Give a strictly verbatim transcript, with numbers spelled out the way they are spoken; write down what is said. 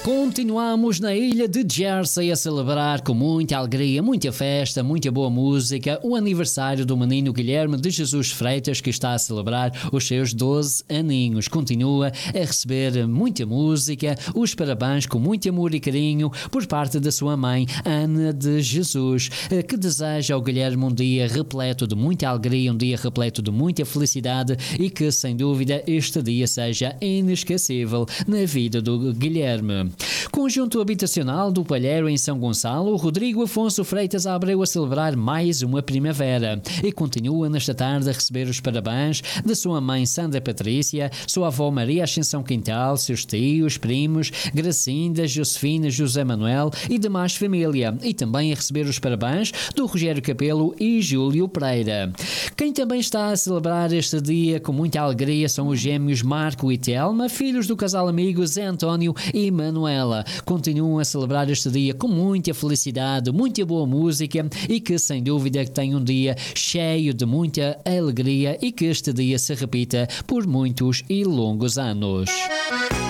Continuamos na ilha de Jersey a celebrar com muita alegria, muita festa, muita boa música o aniversário do menino Guilherme de Jesus Freitas, que está a celebrar os seus doze aninhos. Continua a receber muita música, os parabéns com muito amor e carinho por parte da sua mãe, Ana de Jesus, que deseja ao Guilherme um dia repleto de muita alegria, um dia repleto de muita felicidade e que, sem dúvida, este dia seja inesquecível na vida do Guilherme. Conjunto habitacional do Palheiro em São Gonçalo, Rodrigo Afonso Freitas Abreu a celebrar mais uma primavera e continua nesta tarde a receber os parabéns da sua mãe Sandra Patrícia, sua avó Maria Ascensão Quintal, seus tios, primos, Gracinda, Josefina, José Manuel e demais família, e também a receber os parabéns do Rogério Capelo e Júlio Pereira. Quem também está a celebrar este dia com muita alegria são os gêmeos Marco e Telma, filhos do casal amigo Zé António e Manuela. Continuam a celebrar este dia com muita felicidade, muita boa música e que, sem dúvida, tem um dia cheio de muita alegria e que este dia se repita por muitos e longos anos.